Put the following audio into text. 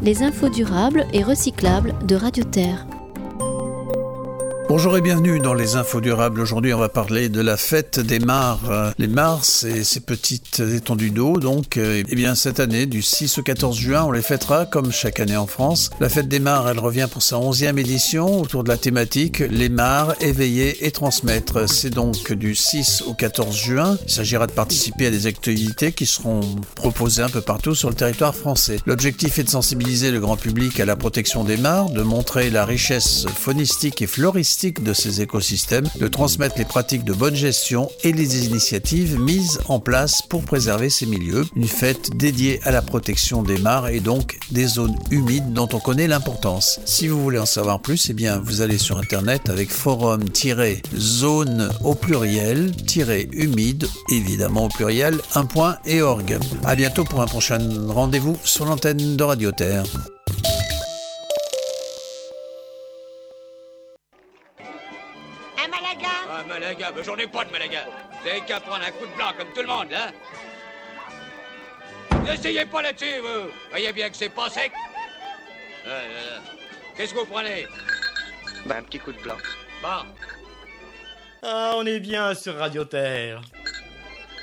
les infos durables et recyclables de Radio Terre. Bonjour et bienvenue dans les infos durables. Aujourd'hui, on va parler de la fête des mares. Les mares, c'est ces petites étendues d'eau. Donc, bien cette année, du 6 au 14 juin, on les fêtera comme chaque année en France. La fête des mares, elle revient pour sa 11e édition autour de la thématique les mares, éveiller et transmettre. C'est donc du 6 au 14 juin. Il s'agira de participer à des activités qui seront proposées un peu partout sur le territoire français. L'objectif est de sensibiliser le grand public à la protection des mares, de montrer la richesse faunistique et floristique de ces écosystèmes, de transmettre les pratiques de bonne gestion et les initiatives mises en place pour préserver ces milieux. Une fête dédiée à la protection des mares et donc des zones humides dont on connaît l'importance. Si vous voulez en savoir plus, vous allez sur internet avec forum-zone au pluriel, humide, évidemment au pluriel, .org. À bientôt pour un prochain rendez-vous sur l'antenne de Radio Terre. Malaga, mais j'en ai pas de Malaga. Vous avez qu'à prendre un coup de blanc comme tout le monde, hein. N'essayez pas là-dessus, vous. Voyez bien que c'est pas sec. Qu'est-ce que vous prenez? Un petit coup de blanc. Bon. Ah, on est bien sur Radio Terre.